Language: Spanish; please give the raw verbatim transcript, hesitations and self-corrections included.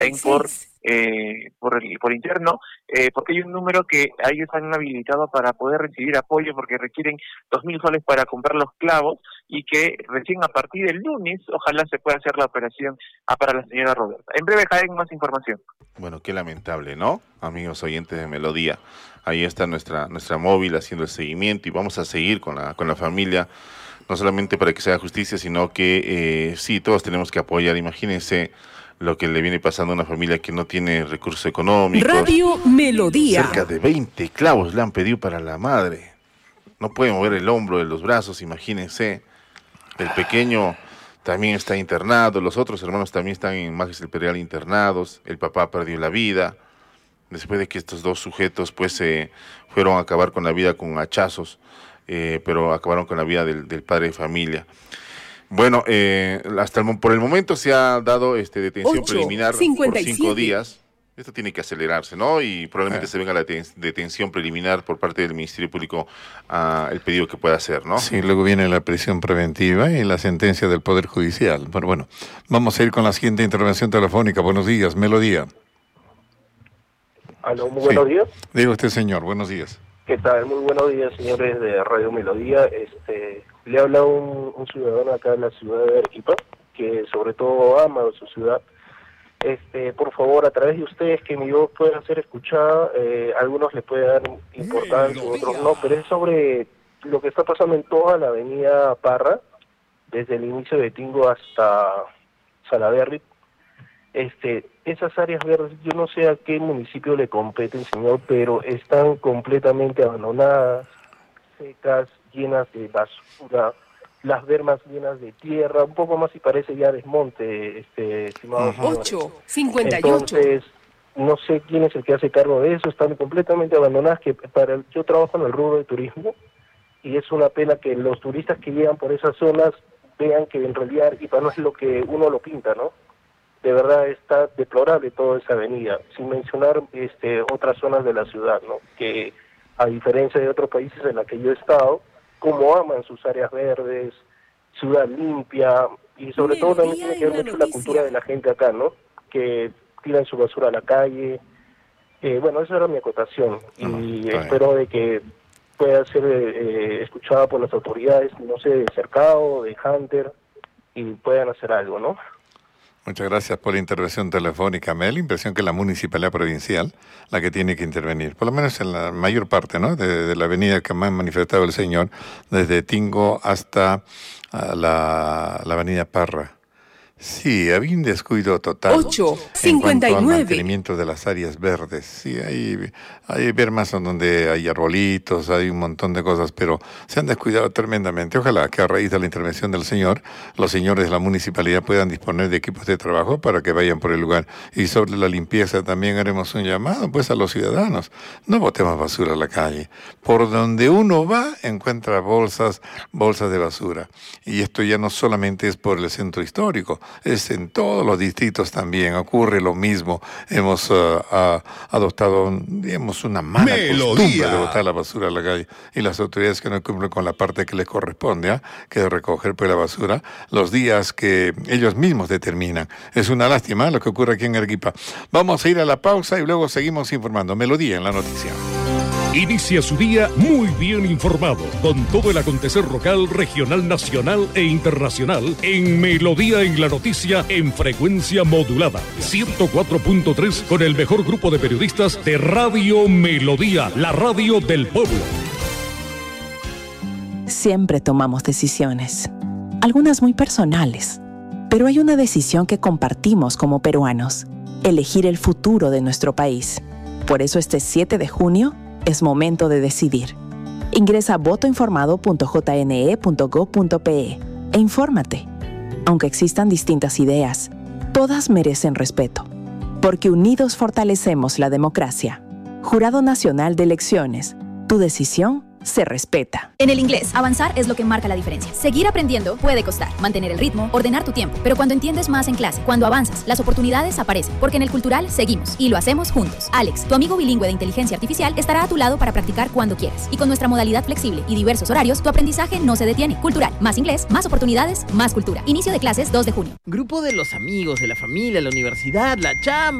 por eh, por, el, por interno, eh, porque hay un número que a ellos han habilitado para poder recibir apoyo, porque requieren dos mil soles para comprar los clavos, y que recién a partir del lunes ojalá se pueda hacer la operación ah, para la señora Roberta. En breve, Jaén, más información. Bueno, qué lamentable, ¿no? Amigos oyentes de Melodía, ahí está nuestra nuestra móvil haciendo el seguimiento, y vamos a seguir con la con la familia, no solamente para que se haga justicia, sino que eh, sí, todos tenemos que apoyar. Imagínense lo que le viene pasando a una familia que no tiene recursos económicos. Radio Melodía. Cerca de veinte clavos le han pedido para la madre. No puede mover el hombro de los brazos, imagínense. El pequeño también está internado, los otros hermanos también están en Magis del Pedregal internados, el papá perdió la vida, después de que estos dos sujetos pues eh, fueron a acabar con la vida con hachazos, eh, pero acabaron con la vida del, del padre de familia. Bueno, eh, hasta el, por el momento se ha dado este detención ocho, preliminar cincuenta y por siete. cinco días. Esto tiene que acelerarse, ¿no? Y probablemente Sí. se venga la ten- detención preliminar por parte del Ministerio Público a el pedido que pueda hacer, ¿no? Sí, luego viene la prisión preventiva y la sentencia del Poder Judicial. Pero bueno, vamos a ir con la siguiente intervención telefónica. Buenos días, Melodía. Aló, muy buenos Sí. días. Diga usted, señor, buenos días. ¿Qué tal? Muy buenos días, señores de Radio Melodía. Este, le habla un, un ciudadano acá en la ciudad de Arequipa, que sobre todo ama su ciudad. Este, por favor, a través de ustedes, que mi voz pueda ser escuchada, eh, algunos le pueden dar importancia, otros no, pero es sobre lo que está pasando en toda la avenida Parra, desde el inicio de Tingo hasta Salaberry. Este, esas áreas verdes, yo no sé a qué municipio le competen, señor, pero están completamente abandonadas, secas, llenas de basura, las vermas llenas de tierra, un poco más y parece ya desmonte, este, estimado señor. ocho, cincuenta y ocho. Entonces, no sé quién es el que hace cargo de eso, están completamente abandonadas, que para el- yo trabajo en el rubro de turismo, y es una pena que los turistas que llegan por esas zonas vean que en realidad Arequipa no es lo que uno lo pinta, ¿no? De verdad está deplorable toda esa avenida, sin mencionar este otras zonas de la ciudad, ¿no? Que a diferencia de otros países en los que yo he estado, como aman sus áreas verdes, ciudad limpia, y sobre todo también tiene que ver mucho la cultura de la gente acá, ¿no? Que tiran su basura a la calle. Eh, bueno, esa era mi acotación, y Ah, está bien. espero de que pueda ser eh, escuchada por las autoridades, no sé, de Cercado, de Hunter, y puedan hacer algo, ¿no? Muchas gracias por la intervención telefónica. Me da la impresión que la municipalidad provincial, la que tiene que intervenir, por lo menos en la mayor parte, ¿no?, de, de la avenida que me ha manifestado el señor, desde Tingo hasta ah, la, la avenida Parra. Sí, había un descuido total ocho, en cincuenta y cuanto al nueve. mantenimiento de las áreas verdes. Sí, hay, hay vermas donde hay arbolitos, hay un montón de cosas, pero se han descuidado tremendamente. Ojalá que a raíz de la intervención del señor, los señores de la municipalidad puedan disponer de equipos de trabajo para que vayan por el lugar. Y sobre la limpieza también haremos un llamado pues a los ciudadanos. No botemos basura a la calle. Por donde uno va, encuentra bolsas, bolsas de basura. Y esto ya no solamente es por el centro histórico, es en todos los distritos también, ocurre lo mismo. Hemos uh, uh, adoptado, digamos, una mala costumbre de botar la basura a la calle, y las autoridades que no cumplen con la parte que les corresponde, ¿eh? que es recoger pues la basura los días que ellos mismos determinan. Es una lástima, ¿eh?, lo que ocurre aquí en Arequipa. Vamos a ir a la pausa y luego seguimos informando. Melodía en la noticia. Inicia su día muy bien informado, con todo el acontecer local, regional, nacional e internacional, en Melodía en la Noticia, en frecuencia modulada, ciento cuatro punto tres, con el mejor grupo de periodistas de Radio Melodía, la radio del pueblo. Siempre tomamos decisiones, algunas muy personales, pero hay una decisión que compartimos como peruanos: elegir el futuro de nuestro país. Por eso este siete de junio es momento de decidir. Ingresa a voto informado punto j n e punto gob punto p e e infórmate. Aunque existan distintas ideas, todas merecen respeto, porque unidos fortalecemos la democracia. Jurado Nacional de Elecciones, tu decisión se respeta. En el inglés, avanzar es lo que marca la diferencia. Seguir aprendiendo puede costar, mantener el ritmo, ordenar tu tiempo, pero cuando entiendes más en clase, cuando avanzas, las oportunidades aparecen, porque en el Cultural seguimos y lo hacemos juntos. Alex, tu amigo bilingüe de inteligencia artificial, estará a tu lado para practicar cuando quieras. Y con nuestra modalidad flexible y diversos horarios, tu aprendizaje no se detiene. Cultural, más inglés, más oportunidades, más cultura. Inicio de clases dos de junio. Grupo de los amigos, de la familia, la universidad, la chamba.